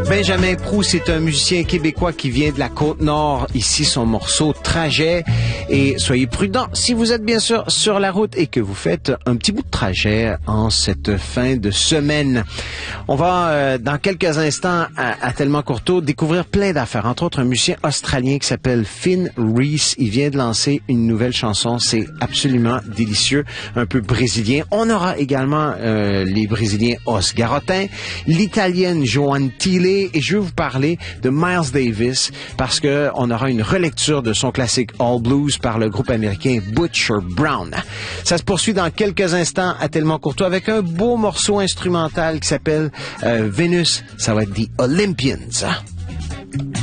Benjamin Proust est un musicien québécois qui vient de la Côte-Nord. Ici, son morceau Trajet. Et soyez prudents si vous êtes bien sûr sur la route et que vous faites un petit bout de trajet en cette fin de semaine. On va, dans quelques instants, à Tellement Courteau, découvrir plein d'affaires. Entre autres, un musicien australien qui s'appelle Finn Reese. Il vient de lancer une nouvelle chanson. C'est absolument délicieux. Un peu brésilien. On aura également les Brésiliens Os Garotin, l'Italienne Joanne Thiele, et je vais vous parler de Miles Davis parce que on aura une relecture de son classique All Blues par le groupe américain Butcher Brown. Ça se poursuit dans quelques instants à Tellement Courtois avec un beau morceau instrumental qui s'appelle Venus. Ça va être The Olympians.